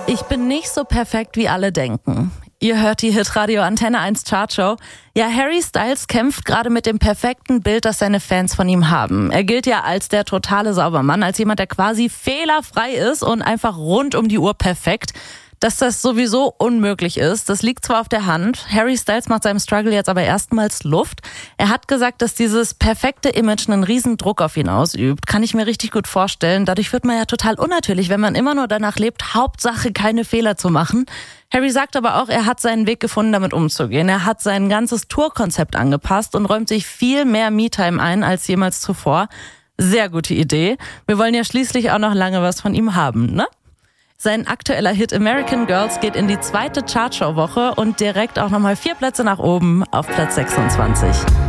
Ich bin nicht so perfekt, wie alle denken. Ihr hört die Hitradio Antenne 1 Chartshow. Ja, Harry Styles kämpft gerade mit dem perfekten Bild, das seine Fans von ihm haben. Er gilt ja als der totale Saubermann, als jemand, der quasi fehlerfrei ist und einfach rund um die Uhr perfekt. Dass das sowieso unmöglich ist, das liegt zwar auf der Hand. Harry Styles macht seinem Struggle jetzt aber erstmals Luft. Er hat gesagt, dass dieses perfekte Image einen riesen Druck auf ihn ausübt. Kann ich mir richtig gut vorstellen. Dadurch wird man ja total unnatürlich, wenn man immer nur danach lebt, Hauptsache keine Fehler zu machen. Harry sagt aber auch, er hat seinen Weg gefunden, damit umzugehen. Er hat sein ganzes Tourkonzept angepasst und räumt sich viel mehr Me-Time ein als jemals zuvor. Sehr gute Idee. Wir wollen ja schließlich auch noch lange was von ihm haben, ne? Sein aktueller Hit American Girls geht in die 2. Chartshow-Woche und direkt auch nochmal 4 Plätze nach oben auf Platz 26.